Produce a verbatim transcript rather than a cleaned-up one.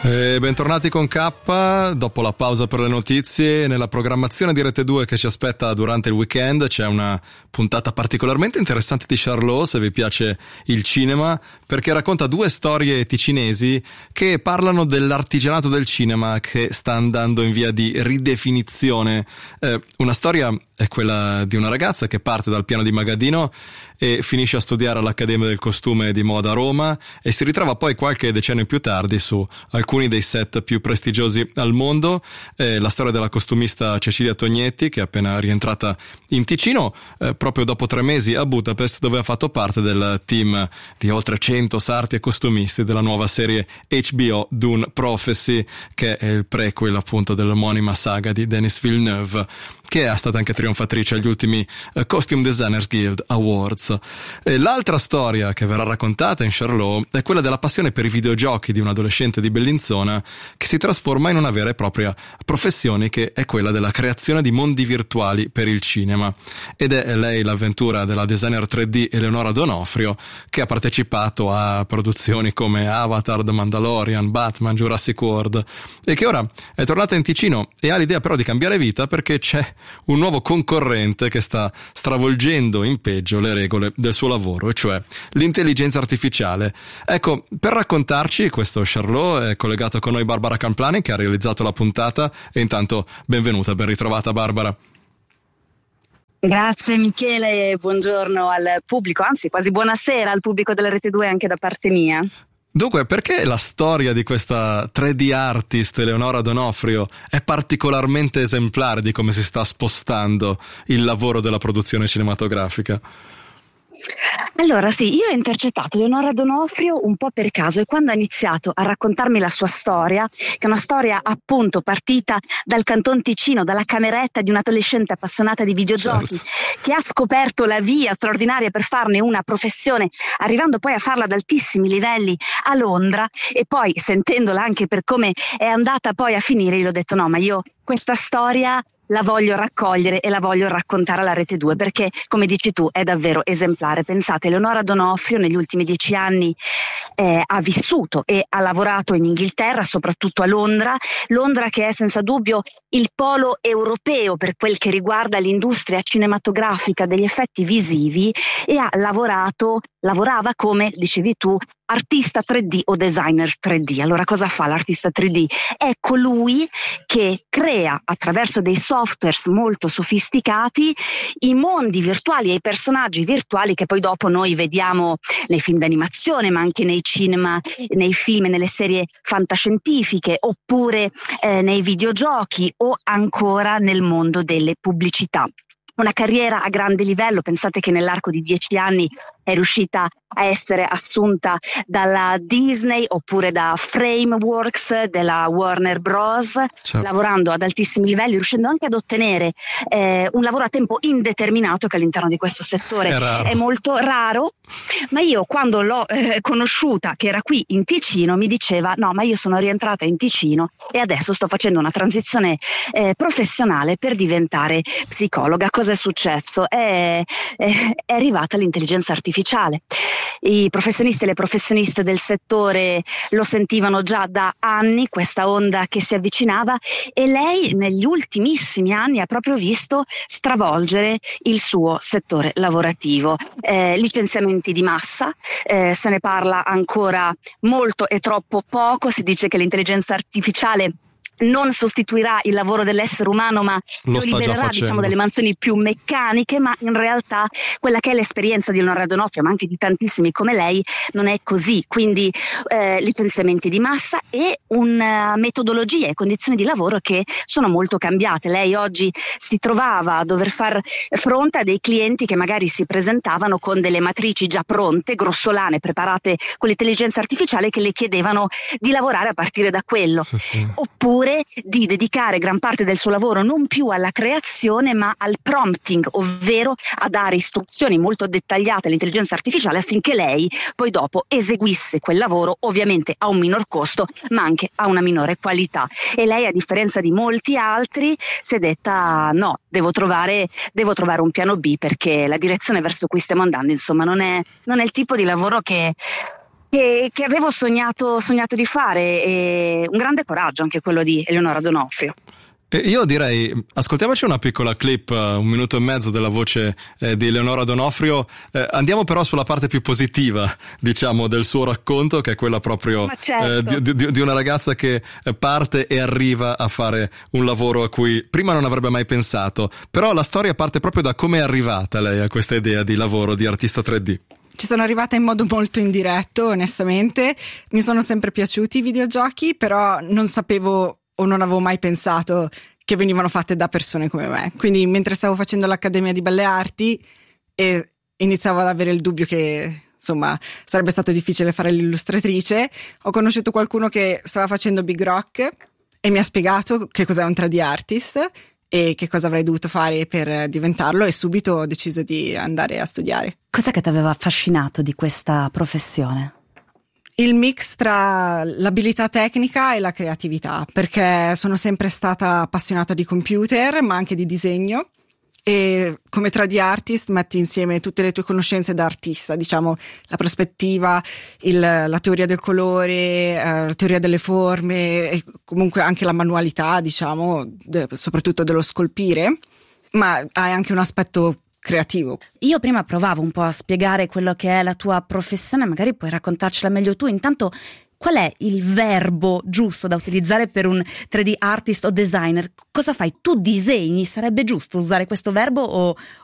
E bentornati con K, dopo la pausa per le notizie. Nella programmazione di Rete due che ci aspetta durante il weekend c'è una puntata particolarmente interessante di Charlot, se vi piace il cinema, perché racconta due storie ticinesi che parlano dell'artigianato del cinema che sta andando in via di ridefinizione. Eh, una storia è quella di una ragazza che parte dal piano di Magadino e finisce a studiare all'Accademia del Costume di Moda a Roma e si ritrova poi qualche decennio più tardi su alcuni dei set più prestigiosi al mondo. Eh, la storia della costumista Cecilia Tognetti, che è appena rientrata in Ticino eh, proprio dopo tre mesi a Budapest, dove ha fatto parte del team di oltre cento sarti e costumisti della nuova serie H B O Dune Prophecy, che è il prequel appunto dell'omonima saga di Denis Villeneuve, che è stata anche trionfatrice agli ultimi uh, Costume Designers Guild Awards. E l'altra storia che verrà raccontata in Charlot è quella della passione per i videogiochi di un adolescente di Bellinzona che si trasforma in una vera e propria professione, che è quella della creazione di mondi virtuali per il cinema. Ed è lei l'avventura della designer tre D Eleonora D'Onofrio, che ha partecipato a produzioni come Avatar, The Mandalorian, Batman, Jurassic World, e che ora è tornata in Ticino e ha l'idea però di cambiare vita perché c'è un nuovo concorrente che sta stravolgendo in peggio le regole del suo lavoro, e cioè l'intelligenza artificiale. Ecco, per raccontarci questo Charlot è collegato con noi Barbara Camplani, che ha realizzato la puntata, e intanto benvenuta, ben ritrovata Barbara. Grazie Michele e buongiorno al pubblico, anzi quasi buonasera al pubblico della Rete due anche da parte mia. Dunque, perché la storia di questa tre D artist Eleonora D'Onofrio è particolarmente esemplare di come si sta spostando il lavoro della produzione cinematografica? Allora sì, io ho intercettato Eleonora D'Onofrio un po' per caso, e quando ha iniziato a raccontarmi la sua storia, che è una storia appunto partita dal Canton Ticino, dalla cameretta di un'adolescente appassionata di videogiochi, certo, che ha scoperto la via straordinaria per farne una professione, arrivando poi a farla ad altissimi livelli a Londra, e poi sentendola anche per come è andata poi a finire, io ho detto no, ma io questa storia la voglio raccogliere e la voglio raccontare alla Rete due, perché come dici tu è davvero esemplare. Pensate, Eleonora D'Onofrio negli ultimi dieci anni eh, ha vissuto e ha lavorato in Inghilterra, soprattutto a Londra, Londra che è senza dubbio il polo europeo per quel che riguarda l'industria cinematografica degli effetti visivi, e ha lavorato, lavorava come dicevi tu, artista tre D o designer tre D. Allora cosa fa l'artista tre D? È colui che crea attraverso dei software molto sofisticati i mondi virtuali e i personaggi virtuali che poi dopo noi vediamo nei film d'animazione, ma anche nei cinema, nei film e nelle serie fantascientifiche, oppure eh, nei videogiochi o ancora nel mondo delle pubblicità. Una carriera a grande livello, pensate che nell'arco di dieci anni è riuscita a essere assunta dalla Disney oppure da Frameworks della Warner Bros, certo, lavorando ad altissimi livelli, riuscendo anche ad ottenere eh, un lavoro a tempo indeterminato, che all'interno di questo settore è, è molto raro. Ma io quando l'ho eh, conosciuta, che era qui in Ticino, mi diceva no, ma io sono rientrata in Ticino e adesso sto facendo una transizione eh, professionale per diventare psicologa. Cosa è successo? È, è, è arrivata l'intelligenza artificiale. I professionisti e le professioniste del settore lo sentivano già da anni, questa onda che si avvicinava, e lei negli ultimissimi anni ha proprio visto stravolgere il suo settore lavorativo. Eh, licenziamenti di massa, eh, se ne parla ancora molto e troppo poco, si dice che l'intelligenza artificiale non sostituirà il lavoro dell'essere umano, ma lo, lo libererà, diciamo, dalle mansioni più meccaniche, ma in realtà quella che è l'esperienza di Eleonora D'Onofrio, ma anche di tantissimi come lei, non è così. Quindi eh, licenziamenti di massa e una metodologia e condizioni di lavoro che sono molto cambiate. Lei oggi si trovava a dover far fronte a dei clienti che magari si presentavano con delle matrici già pronte, grossolane, preparate con l'intelligenza artificiale, che le chiedevano di lavorare a partire da quello, sì, sì. Oppure di dedicare gran parte del suo lavoro non più alla creazione ma al prompting, ovvero a dare istruzioni molto dettagliate all'intelligenza artificiale affinché lei poi dopo eseguisse quel lavoro, ovviamente a un minor costo ma anche a una minore qualità. E lei, a differenza di molti altri, si è detta no, devo trovare, devo trovare un piano B, perché la direzione verso cui stiamo andando insomma non è, non è il tipo di lavoro che che, che avevo sognato, sognato di fare, e un grande coraggio anche quello di Eleonora D'Onofrio. Io direi, ascoltiamoci una piccola clip, un minuto e mezzo della voce eh, di Eleonora D'Onofrio. Eh, andiamo però sulla parte più positiva, diciamo, del suo racconto, che è quella proprio certo. eh, di, di, di una ragazza che parte e arriva a fare un lavoro a cui prima non avrebbe mai pensato. Però la storia parte proprio da come è arrivata lei a questa idea di lavoro di artista tre D. Ci sono arrivata in modo molto indiretto, onestamente. Mi sono sempre piaciuti i videogiochi, però non sapevo o non avevo mai pensato che venivano fatte da persone come me. Quindi mentre stavo facendo l'Accademia di Belle Arti e iniziavo ad avere il dubbio che insomma sarebbe stato difficile fare l'illustratrice, ho conosciuto qualcuno che stava facendo Big Rock e mi ha spiegato che cos'è un tre D artist e che cosa avrei dovuto fare per diventarlo, e subito ho deciso di andare a studiare. Cos'è che ti aveva affascinato di questa professione? Il mix tra l'abilità tecnica e la creatività, perché sono sempre stata appassionata di computer, ma anche di disegno, e come tre D artist metti insieme tutte le tue conoscenze da artista, diciamo la prospettiva, il, la teoria del colore, eh, la teoria delle forme e comunque anche la manualità, diciamo, de, soprattutto dello scolpire, ma hai anche un aspetto creativo. Io prima provavo un po' a spiegare quello che è la tua professione, magari puoi raccontarcela meglio tu. Intanto, qual è il verbo giusto da utilizzare per un tre D artist o designer? Cosa fai? Tu disegni? Sarebbe giusto usare questo verbo o,